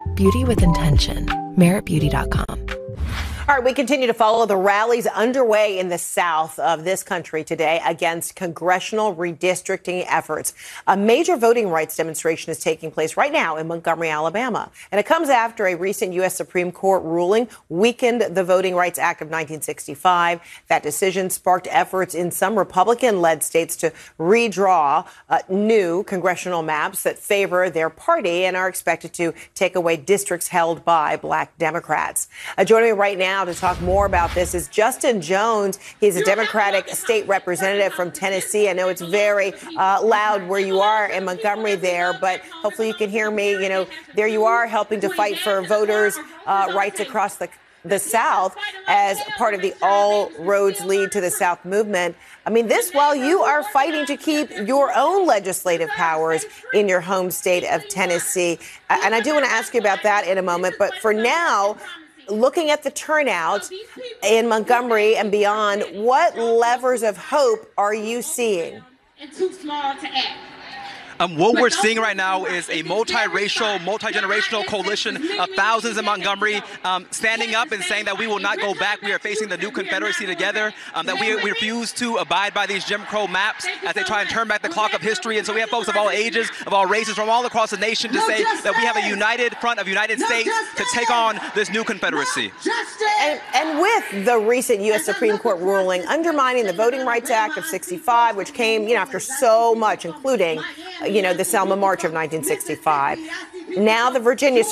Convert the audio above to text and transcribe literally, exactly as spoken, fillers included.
Beauty with intention. merit beauty dot com. All right, we continue to follow the rallies underway in the South of this country today against congressional redistricting efforts. A major voting rights demonstration is taking place right now in Montgomery, Alabama. And it comes after a recent U S Supreme Court ruling weakened the Voting Rights Act of nineteen sixty-five. That decision sparked efforts in some Republican-led states to redraw uh, new congressional maps that favor their party and are expected to take away districts held by black Democrats. Uh, joining me right now to talk more about this is Justin Jones. He's a Democratic state representative from Tennessee. I know it's very uh, loud where you are in Montgomery there, but hopefully you can hear me. You know, there you are helping to fight for voters' uh, rights across the the South as part of the All Roads Lead to the South movement. I mean, this while you are fighting to keep your own legislative powers in your home state of Tennessee. And I do want to ask you about that in a moment. But for now, looking at the turnout in Montgomery and beyond, what levers of hope are you seeing? And too small to act. Um, what we're seeing right now is a multiracial, multi-generational coalition of thousands in Montgomery um, standing up and saying that we will not go back. We are facing the new Confederacy together, um, that we, we refuse to abide by these Jim Crow maps as they try and turn back the clock of history. And so we have folks of all ages, of all races, from all across the nation to say that we have a united front of United States to take on this new Confederacy. And, and with the recent U S Supreme Court ruling undermining the Voting Rights Act of sixty-five, which came, you know, after so much, including, you know, the Selma March of nineteen sixty-five. Now the Virginia